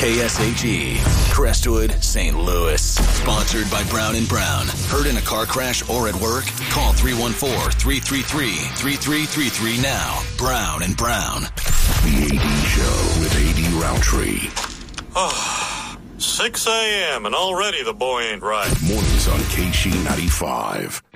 KSHE, Crestwood, St. Louis. Sponsored by Brown & Brown. Hurt in a car crash or at work? Call 314-333-3333 now. Brown & Brown. The AD Show with AD Roundtree. 6 a.m. and already the boy ain't right. Mornings on KC 95.